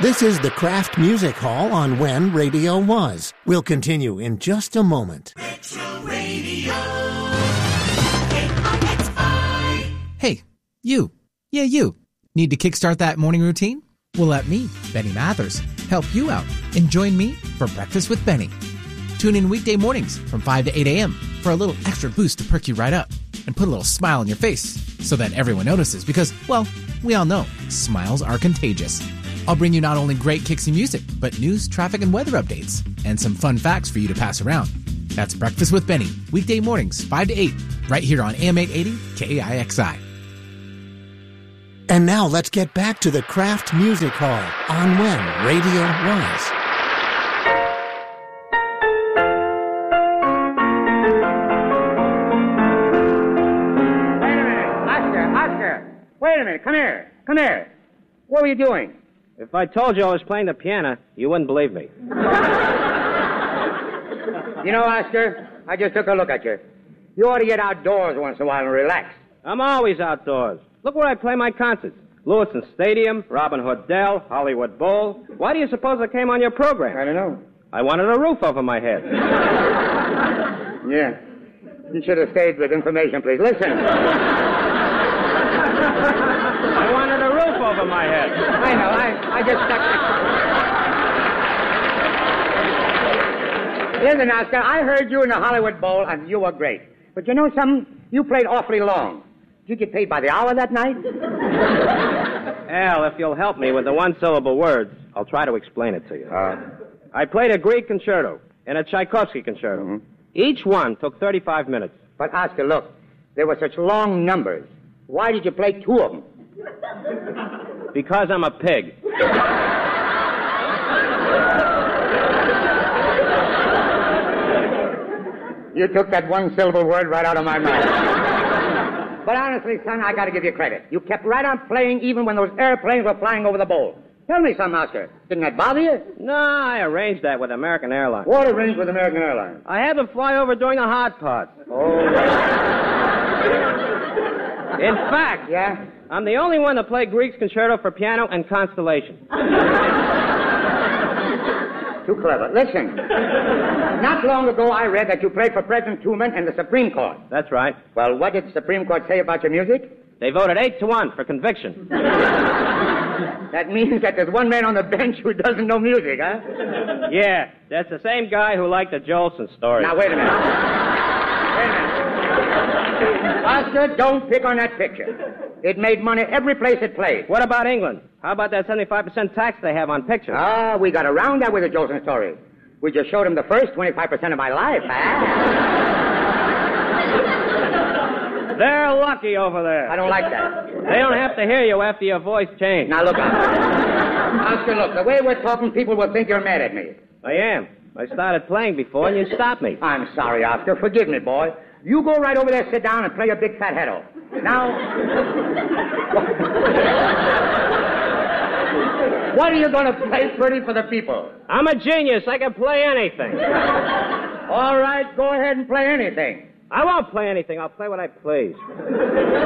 This is the Kraft Music Hall on When Radio Was. We'll continue in just a moment. Retro Radio. KIXI. Hey, you. Yeah, you. Need to kickstart that morning routine? Well, let me, Benny Mathers, help you out and join me for Breakfast with Benny. Tune in weekday mornings from 5 to 8 a.m. for a little extra boost to perk you right up and put a little smile on your face so that everyone notices because, well, we all know smiles are contagious. I'll bring you not only great Kixie music, but news, traffic, and weather updates and some fun facts for you to pass around. That's Breakfast with Benny, weekday mornings, 5 to 8, right here on AM 880 KIXI. And now let's get back to the Kraft Music Hall on When Radio Was. Wait a minute. Come here. What were you doing? If I told you I was playing the piano, you wouldn't believe me. You know, Oscar, I just took a look at you. You ought to get outdoors once in a while and relax. I'm always outdoors. Look where I play my concerts. Lewiston Stadium, Robin Hood Dell, Hollywood Bowl. Why do you suppose I came on your program? I don't know. I wanted a roof over my head. Yeah. You should have stayed with information, please. Listen. I wanted a roof over my head. I know. I just stuck. Listen, Oscar, I heard you in the Hollywood Bowl, and you were great. But you know something? You played awfully long. Did you get paid by the hour that night? Al, if you'll help me with the one-syllable words, I'll try to explain it to you. I played a Grieg concerto and a Tchaikovsky concerto. Mm-hmm. Each one took 35 minutes. But, Oscar, look, there were such long numbers. Why did you play two of them? Because I'm a pig. You took that one-syllable word right out of my mouth. But honestly, son, I got to give you credit. You kept right on playing even when those airplanes were flying over the bowl. Tell me something, Oscar. Didn't that bother you? No, I arranged that with American Airlines. What arranged with American Airlines? I had to fly over during the hard part. Oh. In fact, yeah? I'm the only one to play Grieg's concerto for piano and Constellation. Too clever. Listen, not long ago I read that you played for President Truman and the Supreme Court. That's right. Well, what did the Supreme Court say about your music? They voted 8-1 for conviction. That means that there's one man on the bench who doesn't know music, huh? Yeah, that's the same guy who liked the Jolson story. Now, wait a minute. Oscar, don't pick on that picture. It made money every place it played. What about England? How about that 75% tax they have on pictures? Ah, we got around that with the Jolson story. We just showed him the first 25% of my life, They're lucky over there. I don't like that. They don't have to hear you after your voice changed. Now, look, Oscar, look, the way we're talking, people will think you're mad at me. I am. I started playing before, and you stopped me. I'm sorry, Oscar. Forgive me, boy. You go right over there, sit down, and play your big fat head off. Now, what are you going to play pretty for the people? I'm a genius. I can play anything. All right, go ahead and play anything. I won't play anything. I'll play what I please.